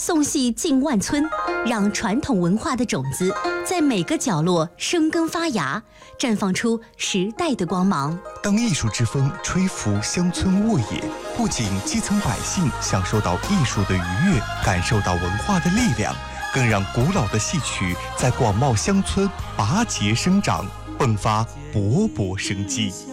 颂戏近万村，让传统文化的种子在每个角落生根发芽，绽放出时代的光芒。 当艺术之风吹拂乡村沃野，不仅基层百姓享受到艺术的愉悦，感受到文化的力量，更让古老的戏曲在广袤乡村拔节生长，迸发勃勃生机。